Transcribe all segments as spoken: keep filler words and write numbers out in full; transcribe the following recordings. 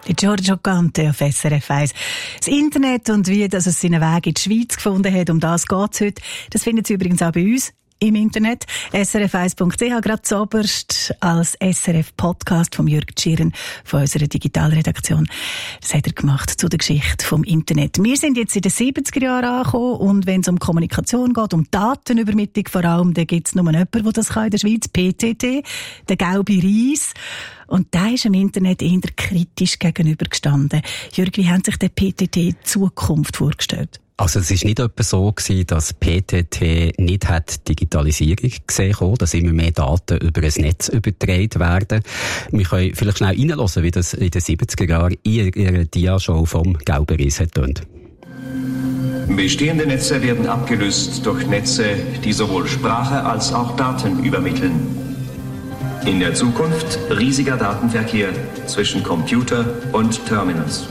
Giorgio Gante auf S R F eins. Das Internet und wie das es seinen Weg in die Schweiz gefunden hat, um das geht es heute. Das finden Sie übrigens auch bei uns im Internet. S R F eins Punkt c h, gerade zuoberst als S R F-Podcast von Jürg Tschirren von unserer Digitalredaktion. Das hat er gemacht zu der Geschichte vom Internet. Wir sind jetzt in den siebziger Jahren angekommen und wenn es um Kommunikation geht, um Datenübermittlung vor allem, dann gibt es nur jemanden, der das kann in der Schweiz, P T T, der gelbe Reis. Und der ist im Internet eher kritisch gegenübergestanden. Jürg, wie haben sich der P T T die Zukunft vorgestellt? Also es ist nicht etwa so gewesen, dass P T T nicht hat Digitalisierung gesehen hat, dass immer mehr Daten über ein Netz übertragen werden. Wir können vielleicht schnell reinhören, wie das in den siebziger Jahren in ihrer Dia-Show vom Gelben Reis hat tönt. Bestehende Netze werden abgelöst durch Netze, die sowohl Sprache als auch Daten übermitteln. In der Zukunft riesiger Datenverkehr zwischen Computer und Terminals.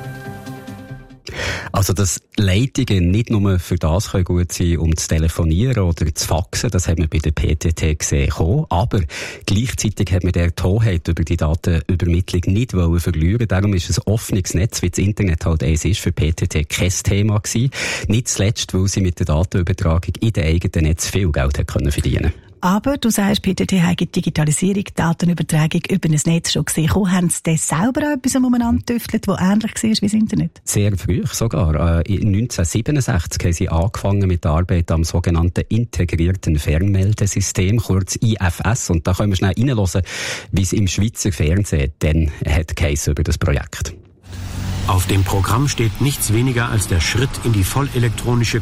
Also, dass Leitungen nicht nur für das können gut sein, um zu telefonieren oder zu faxen, das haben wir bei der P T T gesehen, aber gleichzeitig hat man der Hoheit über die Datenübermittlung nicht verlieren. Darum ist ein offenes Netz, wie das Internet halt eins ist, für P T T kein Thema gewesen. Nicht zuletzt, weil sie mit der Datenübertragung in den eigenen Netz viel Geld hat können verdienen. Aber du sagst, P T T hat die Digitalisierung, die Datenübertragung über ein Netz schon gesehen. Haben sie das selber auch etwas umeinander getüftelt, das ähnlich war wie das Internet? Sehr früh sogar. Äh, neunzehnhundertsiebenundsechzig haben sie angefangen mit der Arbeit am sogenannten integrierten Fernmeldesystem, kurz I F S. Und da können wir schnell reinhören, wie es im Schweizer Fernsehen dann hat geheißen über das Projekt. Auf dem Programm steht nichts weniger als der Schritt in die vollelektronische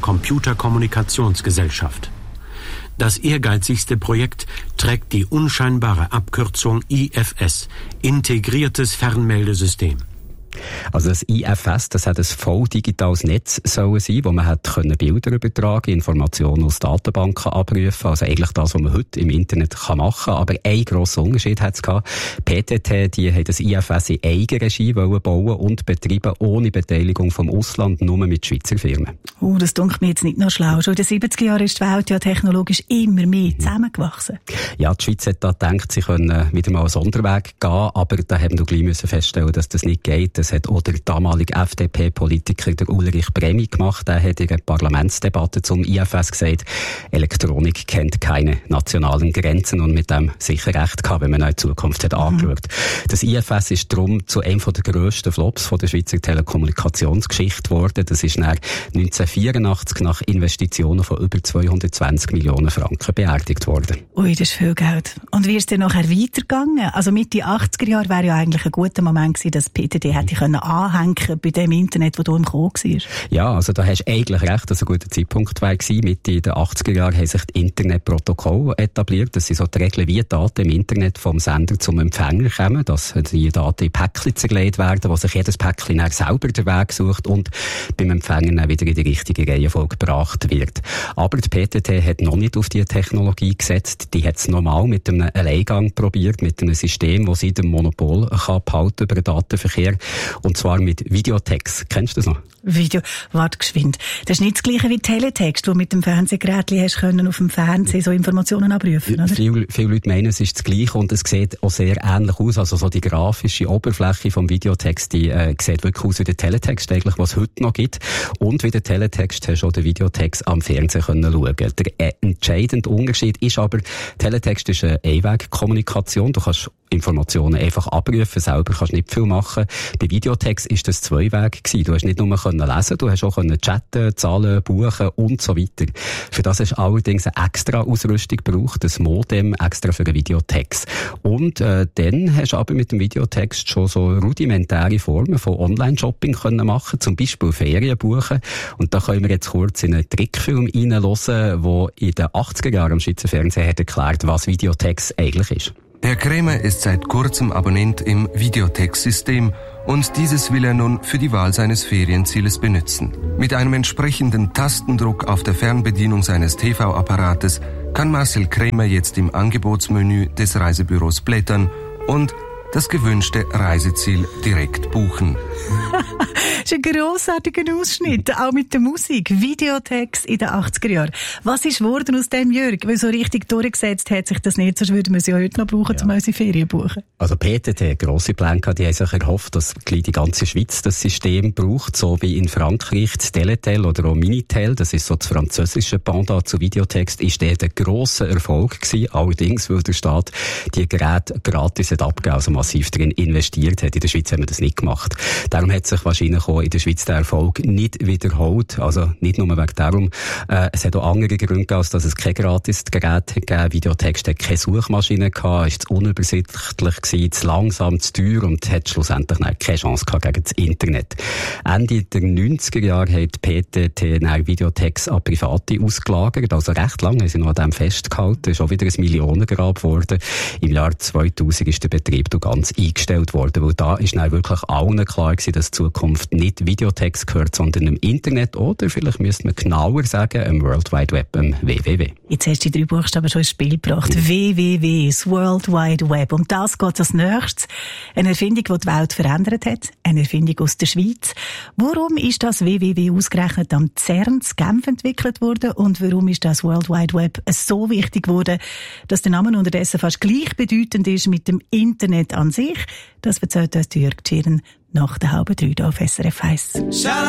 Computerkommunikationsgesellschaft. Das ehrgeizigste Projekt trägt die unscheinbare Abkürzung I F S, Integriertes Fernmeldesystem. Also das I F S, das hat ein voll digitales Netz sollen sein, wo man hat können Bilder übertragen, Informationen aus Datenbanken abrufen, also eigentlich das, was man heute im Internet kann machen. Aber ein grosser Unterschied hat es gehabt. P T T, die haben das I F S in Eigenregie bauen und betreiben, ohne Beteiligung vom Ausland, nur mit Schweizer Firmen. Oh, das dunkelt mir jetzt nicht noch schlau. Schon in den siebziger Jahren ist die Welt ja technologisch immer mehr zusammengewachsen. Ja, die Schweiz hat da gedacht, sie können wieder mal einen Sonderweg gehen, aber da haben wir gleich müssen feststellen, dass das nicht geht. Das hat auch der damalige F D P-Politiker, der Ulrich Bremi, gemacht. Er hat in der Parlamentsdebatte zum I F S gesagt, Elektronik kennt keine nationalen Grenzen und mit dem sicher recht gehabt, wenn man auch in Zukunft hat angeschaut. Das I F S ist darum zu einem der grössten Flops von der Schweizer Telekommunikationsgeschichte geworden. Das ist nach neunzehnhundertvierundachtzig nach Investitionen von über zweihundertzwanzig Millionen Franken beerdigt worden. Ui, das ist viel Geld. Und wie ist es dann nachher weitergegangen? Also Mitte achtziger Jahre wäre ja eigentlich ein guter Moment gewesen, dass P T T hätte können anhängen bei dem Internet, das du im Kommen warst. Ja, also da hast du eigentlich recht, dass ein guter Zeitpunkt war. Mitte der achtziger Jahre haben sich die Internetprotokolle etabliert. Das sind so die Regeln, wie Daten im Internet vom Sender zum Empfänger kommen, dass die Daten in Päckchen zerlegt werden, wo sich jedes Päckchen dann selber den Weg sucht und beim Empfänger dann wieder in die richtige Reihenfolge gebracht wird. Aber die P T T hat noch nicht auf diese Technologie gesetzt. Die hat es nochmal mit einem Alleingang probiert, mit einem System, das sie dem Monopol kann behalten über den Datenverkehr. Und zwar mit Videotext. Kennst du das noch? Video, warte geschwind. Das ist nicht das Gleiche wie Teletext, wo mit dem Fernsehgerät hast können auf dem Fernsehen so Informationen abrufen, oder? Viele, viele Leute meinen, es ist das Gleiche und es sieht auch sehr ähnlich aus. Also so die grafische Oberfläche vom Videotext, die äh, sieht wirklich aus wie der Teletext eigentlich, was es heute noch gibt. Und wie der Teletext hast du auch den Videotext am Fernsehen können schauen. Der äh, entscheidende Unterschied ist aber, Teletext ist eine Einwegkommunikation. Du kannst Informationen einfach abrufen, selber kannst nicht viel machen. Bei Videotext ist das Zweiweg gewesen. Du hast nicht nur können lesen, du hast auch können chatten, zahlen, buchen und so weiter. Für das hast du allerdings eine extra Ausrüstung gebraucht, das Modem extra für den Videotext. Und äh, dann hast du aber mit dem Videotext schon so rudimentäre Formen von Online-Shopping können machen, zum Beispiel Ferien buchen. Und da können wir jetzt kurz in einen Trickfilm reinhören, der in den achtziger Jahren am Schweizer Fernsehen hat erklärt, was Videotext eigentlich ist. Herr Krämer ist seit kurzem Abonnent im Videotext-System und dieses will er nun für die Wahl seines Ferienzieles benutzen. Mit einem entsprechenden Tastendruck auf der Fernbedienung seines T V-Apparates kann Marcel Krämer jetzt im Angebotsmenü des Reisebüros blättern und das gewünschte Reiseziel direkt buchen. Das ist ein grossartiger Ausschnitt, auch mit der Musik. Videotext in den achtziger Jahren. Was ist geworden aus dem, Jörg? Weil so richtig durchgesetzt hat sich das nicht, sonst würden wir es ja heute noch brauchen, ja. um unsere Ferien zu buchen. Also P T T, grosse Pläne gehabt, die haben sich erhofft, dass die ganze Schweiz das System braucht, so wie in Frankreich das Teletel oder auch Minitel, das ist so das französische Pendant zu Videotext, ist der ein grosser Erfolg gewesen. Allerdings, weil der Staat die Geräte gratis hat abgegeben, also massiv darin investiert hat. In der Schweiz haben wir das nicht gemacht. Darum hat sich wahrscheinlich auch in der Schweiz der Erfolg nicht wiederholt. Also nicht nur wegen darum. Äh, es hat auch andere Gründe gegeben, als dass es kein gratis Gerät gegeben. Videotext hat keine Suchmaschine gehabt, ist zu unübersichtlich gewesen, zu langsam, zu teuer und hat schlussendlich keine Chance gehabt gegen das Internet. Ende der neunziger Jahre hat P T T Videotext an Private ausgelagert. Also recht lange haben sie noch an dem festgehalten. Ist auch wieder ein Millionengrab geworden. Im Jahr zweitausend ist der Betrieb ganz eingestellt worden, weil da ist dann wirklich allen klar gewesen, dass die Zukunft nicht Videotext gehört, sondern im Internet oder vielleicht müsste man genauer sagen, im World Wide Web, im W W W. Jetzt hast du die drei Buchstaben schon ins Spiel gebracht. Mhm. W W W, das World Wide Web. Um das geht es als nächstes. Eine Erfindung, die die Welt verändert hat. Eine Erfindung aus der Schweiz. Warum ist das W W W ausgerechnet am CERN in Genf entwickelt worden und warum ist das World Wide Web so wichtig geworden, dass der Name unterdessen fast gleichbedeutend ist mit dem Internet an sich? Das erzählt uns Jörg Tschirn nach der halben drei auf S R F eins.